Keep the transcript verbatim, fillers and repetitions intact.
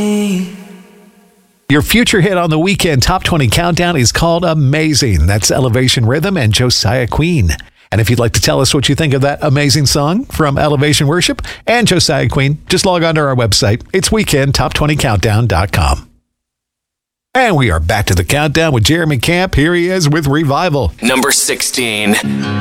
Your future hit on the weekend Top twenty Countdown is called Amazing. That's Elevation Rhythm and Josiah Queen. And if you'd like to tell us what you think of that amazing song from Elevation Worship and Josiah Queen, just log on to our website. It's weekend top twenty countdown dot com. And we are back to the countdown with Jeremy Camp. Here he is with Revival. Number sixteen.